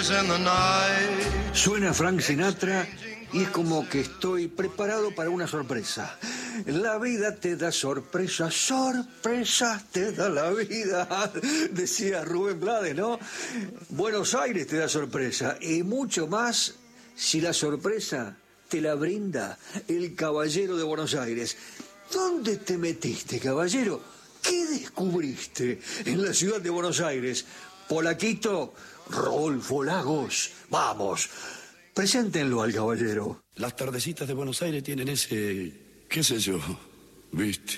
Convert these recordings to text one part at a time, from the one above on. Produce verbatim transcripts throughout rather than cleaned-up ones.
Suena Frank Sinatra y es como que estoy preparado para una sorpresa. La vida te da sorpresas, sorpresas te da la vida, decía Rubén Blades, ¿no? Buenos Aires te da sorpresa y mucho más si la sorpresa te la brinda el Caballero de Buenos Aires. ¿Dónde te metiste, caballero? ¿Qué descubriste en la ciudad de Buenos Aires? Polaquito, Rodolfo Lagos, vamos, preséntenlo al caballero. Las tardecitas de Buenos Aires tienen ese, qué sé yo, ¿viste?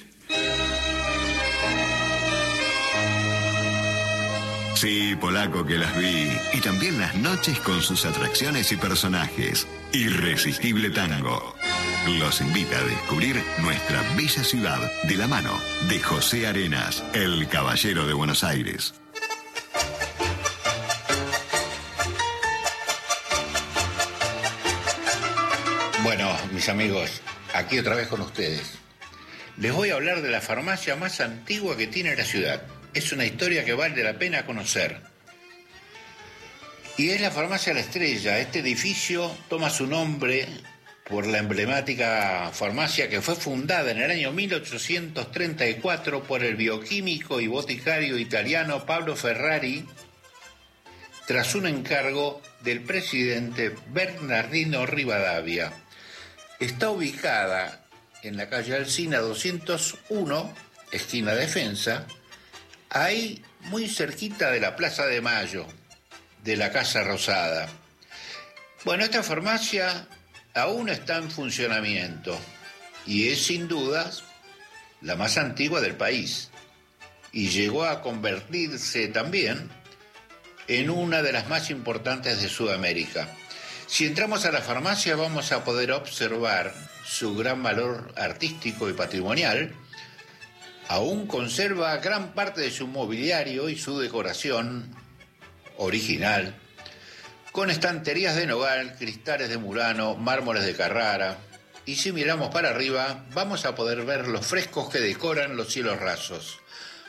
Sí, Polaco, que las vi. Y también las noches con sus atracciones y personajes. Irresistible Tango los invita a descubrir nuestra bella ciudad de la mano de José Arenas, el Caballero de Buenos Aires. Bueno, mis amigos, aquí otra vez con ustedes. Les voy a hablar de la farmacia más antigua que tiene la ciudad. Es una historia que vale la pena conocer. Y es la farmacia La Estrella. Este edificio toma su nombre por la emblemática farmacia que fue fundada en el año mil ochocientos treinta y cuatro por el bioquímico y boticario italiano Pablo Ferrari, tras un encargo del presidente Bernardino Rivadavia. Está ubicada en la calle Alsina doscientos uno, esquina Defensa, ahí muy cerquita de la Plaza de Mayo, de la Casa Rosada. Bueno, esta farmacia aún está en funcionamiento y es sin dudas la más antigua del país y llegó a convertirse también en una de las más importantes de Sudamérica. Si entramos a la farmacia vamos a poder observar su gran valor artístico y patrimonial. Aún conserva gran parte de su mobiliario y su decoración original, con estanterías de nogal, cristales de Murano, mármoles de Carrara. Y si miramos para arriba, vamos a poder ver los frescos que decoran los cielos rasos.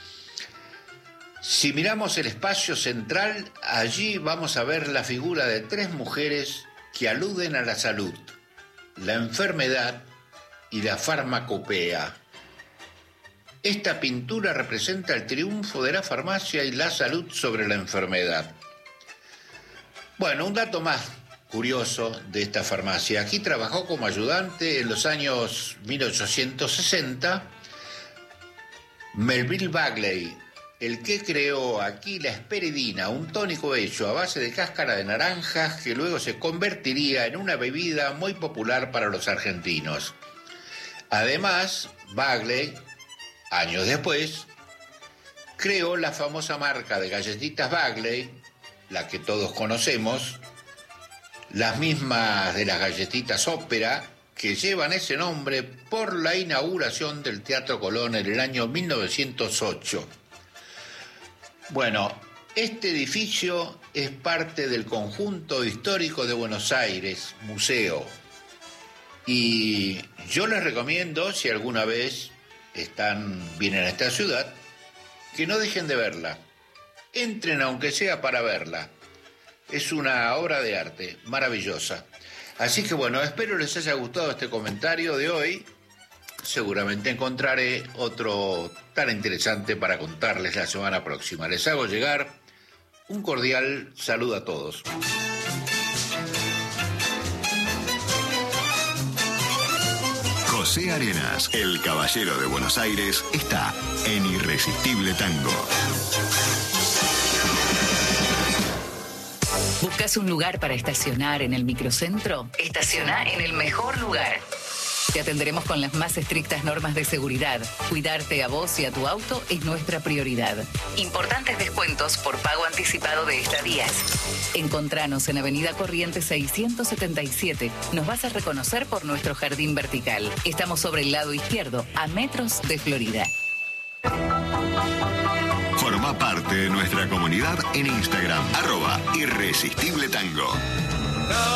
Si miramos el espacio central, allí vamos a ver la figura de tres mujeres que aluden a la salud, la enfermedad y la farmacopea. Esta pintura representa el triunfo de la farmacia y la salud sobre la enfermedad. Bueno, un dato más curioso de esta farmacia. Aquí trabajó como ayudante en los años mil ochocientos sesenta Melville Bagley, el que creó aquí la esperidina, un tónico hecho a base de cáscara de naranjas que luego se convertiría en una bebida muy popular para los argentinos. Además, Bagley, años después, creó la famosa marca de galletitas Bagley, la que todos conocemos, las mismas de las galletitas Ópera, que llevan ese nombre por la inauguración del Teatro Colón en el año mil novecientos ocho. Bueno, este edificio es parte del conjunto histórico de Buenos Aires, museo. Y yo les recomiendo, si alguna vez están, vienen a esta ciudad, que no dejen de verla. Entren aunque sea para verla. Es una obra de arte maravillosa. Así que bueno, espero les haya gustado este comentario de hoy. Seguramente encontraré otro tan interesante para contarles la semana próxima. Les hago llegar un cordial saludo a todos. José Arenas, el Caballero de Buenos Aires, está en Irresistible Tango. ¿Buscas un lugar para estacionar en el microcentro? Estaciona en el mejor lugar. Te atenderemos con las más estrictas normas de seguridad. Cuidarte a vos y a tu auto es nuestra prioridad. Importantes descuentos por pago anticipado de estadías. Encontranos en Avenida Corrientes seiscientos setenta y siete. Nos vas a reconocer por nuestro jardín vertical. Estamos sobre el lado izquierdo, a metros de Florida. Forma parte de nuestra comunidad en Instagram, arroba Irresistible Tango.